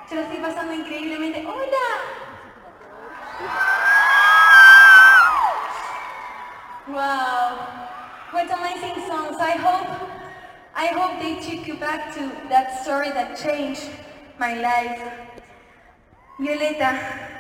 Yo lo estoy pasando increíblemente. ¡Hola! Wow, what amazing songs. I hope they took you back to that story that changed my life. Violeta,